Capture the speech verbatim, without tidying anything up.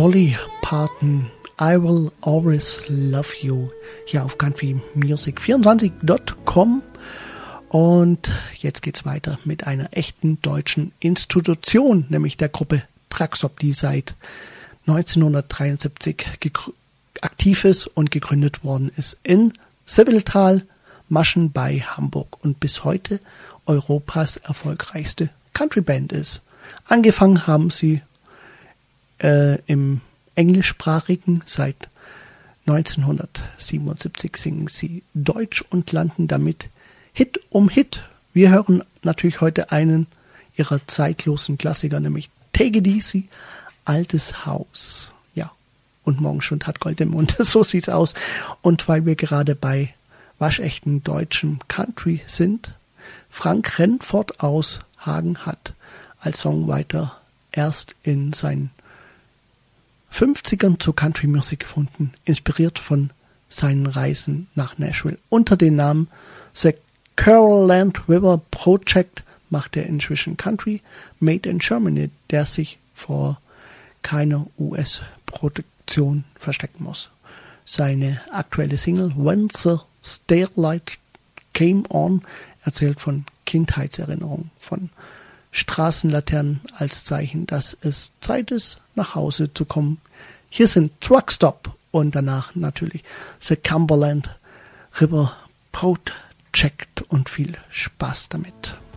Dolly Parton, I Will Always Love You, hier auf country music vierundzwanzig Punkt com. Und jetzt geht's weiter mit einer echten deutschen Institution, nämlich der Gruppe Truckstop, die seit neunzehnhundertdreiundsiebzig aktiv ist und gegründet worden ist in Sibbeltal, Maschen bei Hamburg und bis heute Europas erfolgreichste Countryband ist. Angefangen haben sie äh, im englischsprachigen, seit neunzehnhundertsiebenundsiebzig singen sie Deutsch und landen damit Hit um Hit. Wir hören natürlich heute einen ihrer zeitlosen Klassiker, nämlich Take It Easy, Altes Haus. Ja, und Morgenstund hat Gold im Mund, so sieht's aus. Und weil wir gerade bei waschechten deutschen Country sind, Frank Renfort aus Hagen hat als Songwriter erst in seinen fünfzigern zur Country Music gefunden, inspiriert von seinen Reisen nach Nashville. Unter dem Namen The Carolland River Project macht er inzwischen Country Made in Germany, der sich vor keiner U S-Produktion verstecken muss. Seine aktuelle Single When the Starlight Came On erzählt von Kindheitserinnerungen, von Straßenlaternen als Zeichen, dass es Zeit ist, nach Hause zu kommen. Hier sind Truckstop und danach natürlich The Cumberland River Project und viel Spaß damit.